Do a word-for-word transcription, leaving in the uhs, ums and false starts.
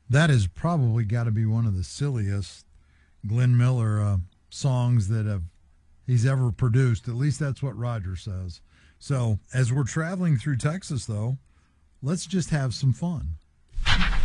That has probably got to be one of the silliest Glenn Miller uh, songs that have he's ever produced. At least that's what Roger says. So as we're traveling through Texas, though, let's just have some fun.